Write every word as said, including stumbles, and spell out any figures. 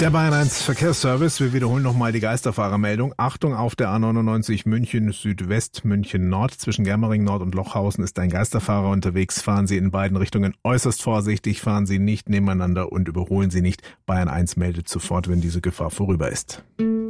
Der Bayern eins Verkehrsservice, wir wiederholen nochmal die Geisterfahrermeldung. Achtung, auf der A neunundneunzig München Südwest, München Nord. Zwischen Germering Nord und Lochhausen ist ein Geisterfahrer unterwegs. Fahren Sie in beiden Richtungen äußerst vorsichtig, fahren Sie nicht nebeneinander und überholen Sie nicht. Bayern eins meldet sofort, wenn diese Gefahr vorüber ist.